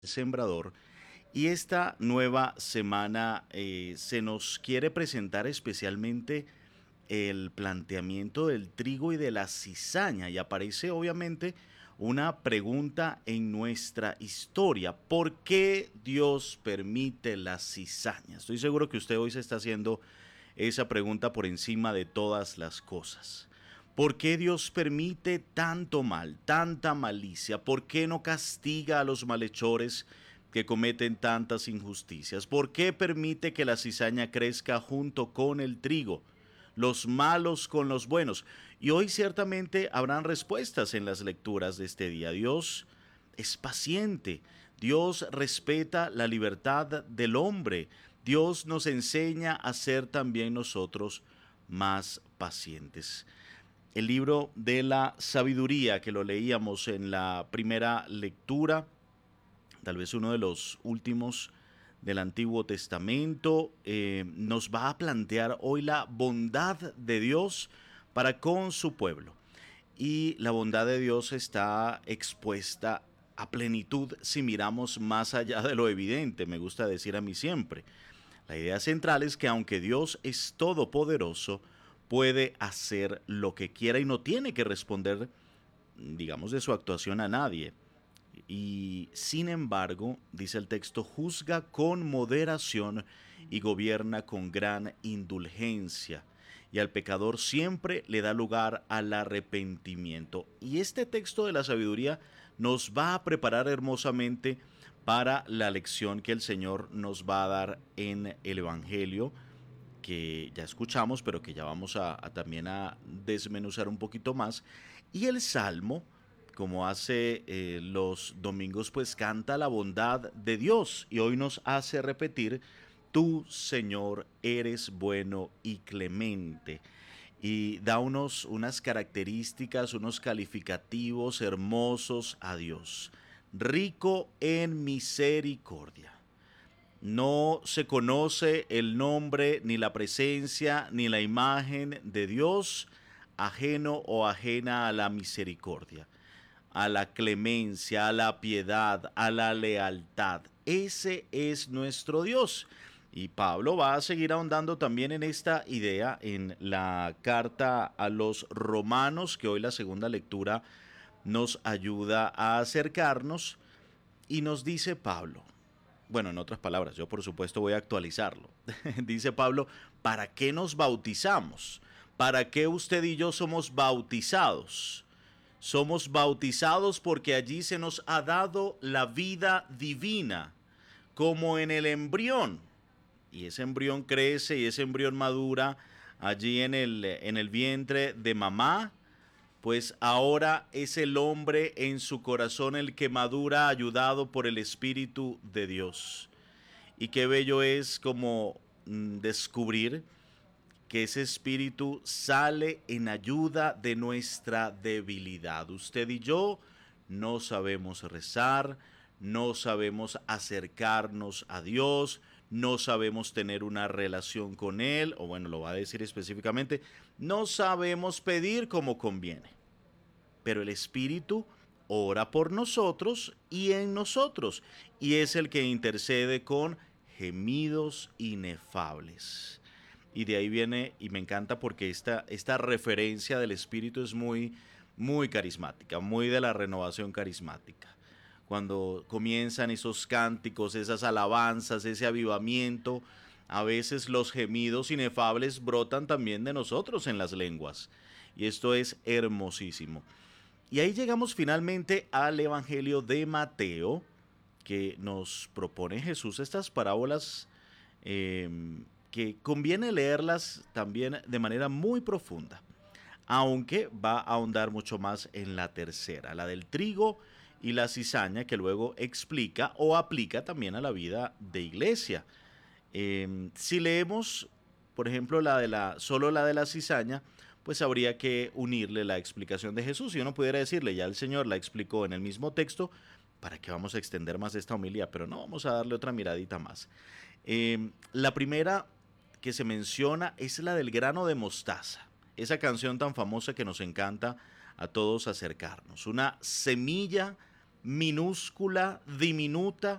Sembrador. Y esta nueva semana se nos quiere presentar especialmente el planteamiento del trigo y de la cizaña. Y aparece obviamente una pregunta en nuestra historia. ¿Por qué Dios permite la cizaña? Estoy seguro que usted hoy se está haciendo esa pregunta por encima de todas las cosas. ¿Por qué Dios permite tanto mal, tanta malicia? ¿Por qué no castiga a los malhechores que cometen tantas injusticias? ¿Por qué permite que la cizaña crezca junto con el trigo? Los malos con los buenos. Y hoy ciertamente habrán respuestas en las lecturas de este día. Dios es paciente. Dios respeta la libertad del hombre. Dios nos enseña a ser también nosotros más pacientes. El libro de la sabiduría que lo leíamos en la primera lectura, tal vez uno de los últimos del Antiguo Testamento, nos va a plantear hoy la bondad de Dios para con su pueblo. Y la bondad de Dios está expuesta a plenitud si miramos más allá de lo evidente, me gusta decir a mí siempre. La idea central es que aunque Dios es todopoderoso, puede hacer lo que quiera y no tiene que responder, digamos, de su actuación a nadie. Y sin embargo, dice el texto, juzga con moderación y gobierna con gran indulgencia. Y al pecador siempre le da lugar al arrepentimiento. Y este texto de la sabiduría nos va a preparar hermosamente para la lección que el Señor nos va a dar en el Evangelio, que ya escuchamos, pero que ya vamos a también a desmenuzar un poquito más. Y el Salmo, como hace los domingos, pues canta la bondad de Dios y hoy nos hace repetir, tú, Señor, eres bueno y clemente. Y da unas características, unos calificativos hermosos a Dios. Rico en misericordia. No se conoce el nombre, ni la presencia, ni la imagen de Dios ajeno o ajena a la misericordia, a la clemencia, a la piedad, a la lealtad. Ese es nuestro Dios. Y Pablo va a seguir ahondando también en esta idea en la carta a los romanos, que hoy la segunda lectura nos ayuda a acercarnos. Y nos dice Pablo, bueno, en otras palabras, yo por supuesto voy a actualizarlo. Dice Pablo, ¿para qué nos bautizamos? ¿Para qué usted y yo somos bautizados? Somos bautizados porque allí se nos ha dado la vida divina, como en el embrión. Y ese embrión crece y ese embrión madura allí en el vientre de mamá, pues ahora es el hombre en su corazón el que madura ayudado por el Espíritu de Dios. Y qué bello es como descubrir que ese espíritu sale en ayuda de nuestra debilidad. Usted y yo no sabemos rezar, no sabemos acercarnos a Dios, no sabemos tener una relación con Él, o bueno, lo va a decir específicamente, no sabemos pedir como conviene. Pero el Espíritu ora por nosotros y en nosotros, y es el que intercede con gemidos inefables. Y de ahí viene, y me encanta porque esta referencia del Espíritu es muy carismática, muy de la renovación carismática. Cuando comienzan esos cánticos, esas alabanzas, ese avivamiento, a veces los gemidos inefables brotan también de nosotros en las lenguas. Y esto es hermosísimo. Y ahí llegamos finalmente al Evangelio de Mateo, que nos propone Jesús estas parábolas eh, que conviene leerlas también de manera muy profunda, aunque va a ahondar mucho más en la tercera, la del trigo y la cizaña, que luego explica o aplica también a la vida de iglesia. Si leemos, por ejemplo, solo la de la cizaña, pues habría que unirle la explicación de Jesús. Y uno pudiera decirle, ya el Señor la explicó en el mismo texto, ¿para qué vamos a extender más esta homilía? Pero no, vamos a darle otra miradita más. La primera que se menciona es la del grano de mostaza, esa canción tan famosa que nos encanta a todos acercarnos. Una semilla minúscula, diminuta,